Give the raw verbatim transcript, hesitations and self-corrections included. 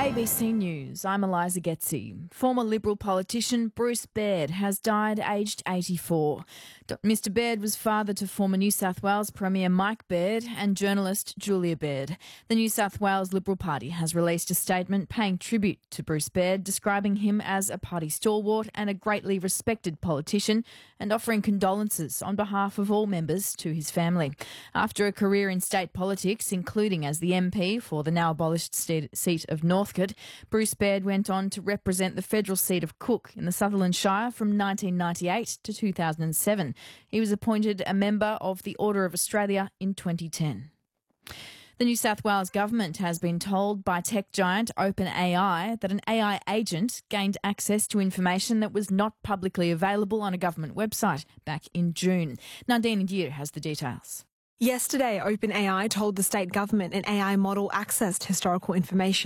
A B C News, I'm Eliza Getzi. Former Liberal politician Bruce Baird has died aged eighty-four. Mr Baird was father to former New South Wales Premier Mike Baird and journalist Julia Baird. The New South Wales Liberal Party has released a statement paying tribute to Bruce Baird, describing him as a party stalwart and a greatly respected politician, and offering condolences on behalf of all members to his family. After a career in state politics, including as the M P for the now abolished seat of Northcote, Bruce Baird went on to represent the federal seat of Cook in the Sutherland Shire from nineteen ninety-eight to two thousand seven. He was appointed a member of the Order of Australia in twenty ten. The New South Wales government has been told by tech giant OpenAI that an A I agent gained access to information that was not publicly available on a government website back in June. Nandini Deer has the details. Yesterday, OpenAI told the state government an A I model accessed historical information